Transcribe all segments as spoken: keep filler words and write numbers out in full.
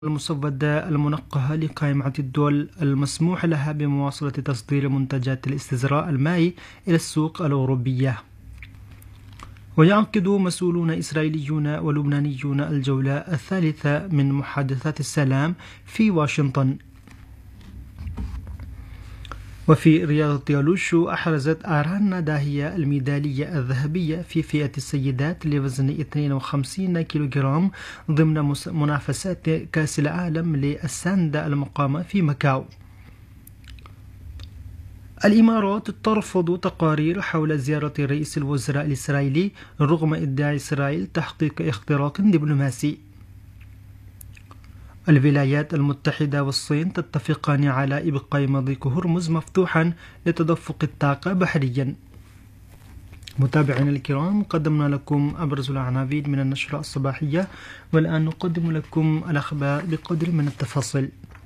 المسودة المنقهة لقائمة الدول المسموح لها بمواصلة تصدير منتجات الاستزراء المائي إلى السوق الأوروبية. ويعقد مسؤولون إسرائيليون ولبنانيون الجولة الثالثة من محادثات السلام في واشنطن. وفي رياضة يالوشو أحرزت آران داهية الميدالية الذهبية في فئة السيدات لوزن اثنين وخمسين كيلوغرام ضمن منافسات كأس العالم للساندة المقامة في ماكاو. الإمارات ترفض تقارير حول زيارة رئيس الوزراء الإسرائيلي رغم ادعاء إسرائيل تحقيق اختراق دبلوماسي. الولايات المتحدة والصين تتفقان على إبقاء مضيق هرمز مفتوحا لتدفق الطاقة بحريا. متابعينا الكرام، قدمنا لكم أبرز العناوين من النشرة الصباحية، والآن نقدم لكم الأخبار بقدر من التفاصيل.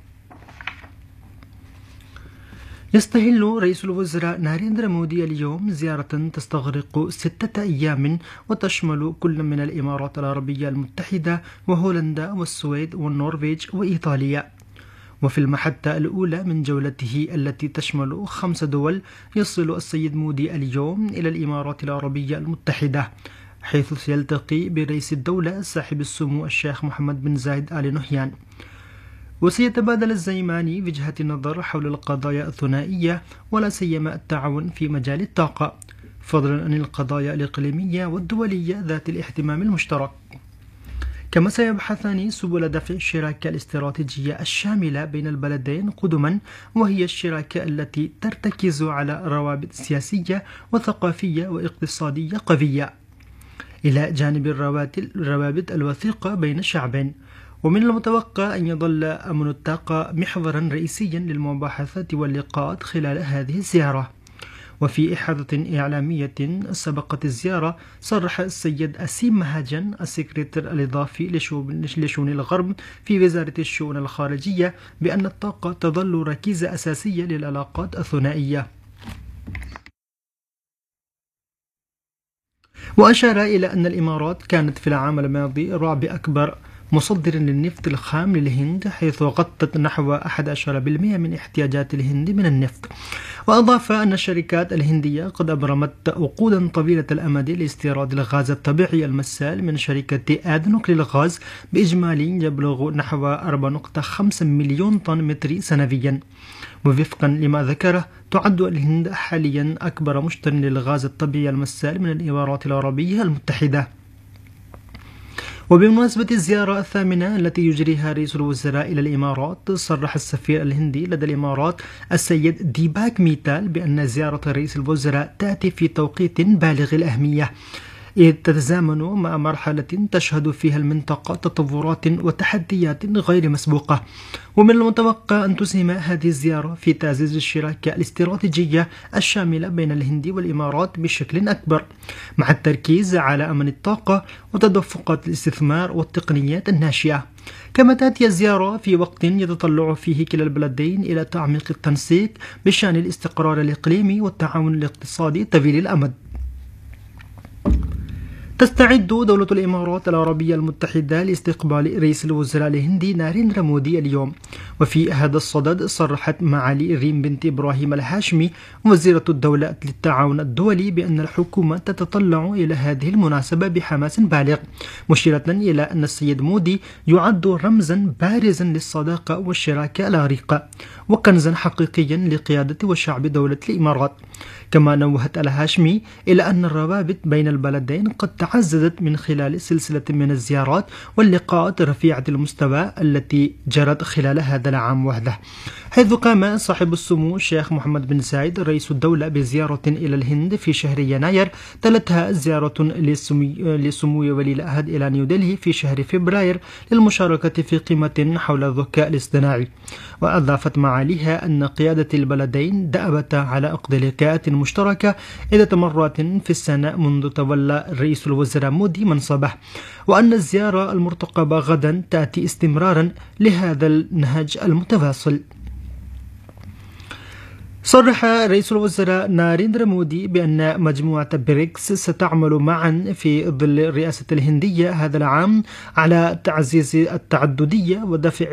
يستهل رئيس الوزراء ناريندرا مودي اليوم زيارة تستغرق ستة أيام وتشمل كل من الإمارات العربية المتحدة وهولندا والسويد والنرويج وإيطاليا. وفي المحطة الأولى من جولته التي تشمل خمس دول، يصل السيد مودي اليوم إلى الإمارات العربية المتحدة، حيث سيلتقي برئيس الدولة صاحب السمو الشيخ محمد بن زايد آل نهيان. وسيتبادل الزعيمان وجهة النظر حول القضايا الثنائية ولا سيما التعاون في مجال الطاقة، فضلا عن القضايا الإقليمية والدولية ذات الاهتمام المشترك. كما سيبحثان سبل دفع الشراكة الاستراتيجية الشاملة بين البلدين قدما، وهي الشراكة التي ترتكز على روابط سياسية وثقافية واقتصادية قوية، إلى جانب الروابط الوثيقة بين الشعبين. ومن المتوقع أن يظل أمن الطاقة محورا رئيسيا للمباحثات واللقاءات خلال هذه الزيارة. وفي إحاطة إعلامية سبقت الزيارة، صرح السيد أسيم مهاجن السكرتير الإضافي لشؤون الغرب في وزارة الشؤون الخارجية بأن الطاقة تظل ركيزة أساسية للعلاقات الثنائية. وأشار إلى أن الإمارات كانت في العام الماضي رابع أكبر مصدر للنفط الخام للهند، حيث غطت نحو أحد عشر بالمئة من احتياجات الهند من النفط. وأضاف أن الشركات الهندية قد أبرمت عقودا طويلة الأمد لاستيراد الغاز الطبيعي المسال من شركة آدنوك للغاز بإجمالي يبلغ نحو أربعة فاصلة خمسة مليون طن متري سنويا. ووفقا لما ذكره، تعد الهند حاليا أكبر مشتر للغاز الطبيعي المسال من الإمارات العربية المتحدة. وبمناسبة الزيارة الثامنة التي يجريها رئيس الوزراء إلى الإمارات، صرح السفير الهندي لدى الإمارات السيد ديباك ميتال بأن زيارة رئيس الوزراء تأتي في توقيت بالغ الأهمية، إذ تتزامن مع مرحلة تشهد فيها المنطقة تطورات وتحديات غير مسبوقة. ومن المتوقع أن تسهم هذه الزيارة في تعزيز الشراكة الاستراتيجية الشاملة بين الهند والإمارات بشكل أكبر، مع التركيز على أمن الطاقة وتدفقات الاستثمار والتقنيات الناشئة. كما تأتي الزيارة في وقت يتطلع فيه كلا البلدين إلى تعميق التنسيق بشأن الاستقرار الإقليمي والتعاون الاقتصادي طويل الأمد. تستعد دولة الإمارات العربية المتحدة لاستقبال رئيس الوزراء الهندي ناريندرا مودي اليوم. وفي هذا الصدد، صرحت معالي ريم بنت إبراهيم الهاشمي وزيرة الدولة للتعاون الدولي بأن الحكومة تتطلع إلى هذه المناسبة بحماس بالغ، مشيرة إلى أن السيد مودي يعد رمزا بارزا للصداقة والشراكة العريقة وكنزا حقيقيا لقيادة وشعب دولة الإمارات. كما نوهت الهاشمي إلى أن الروابط بين البلدين قد تعززت من خلال سلسلة من الزيارات واللقاءات رفيعة المستوى التي جرت خلال هذا العام وحده، حيث قام صاحب السمو الشيخ محمد بن زايد رئيس الدولة بزيارة إلى الهند في شهر يناير، تلتها زيارة لسمو ولي العهد إلى نيودلهي في شهر فبراير للمشاركة في قمة حول الذكاء الاصطناعي. وأضافت معاليها أن قيادة البلدين دأبت على عقد لقاءات مشتركة عدة مرات في السنة منذ تولى رئيس الوزراء مودي منصبه، وأن الزيارة المرتقبة غدا تأتي استمرارا لهذا النهج المتواصل. صرح رئيس الوزراء ناريندرا مودي بأن مجموعة بريكس ستعمل معا في ظل الرئاسة الهندية هذا العام على تعزيز التعددية ودفع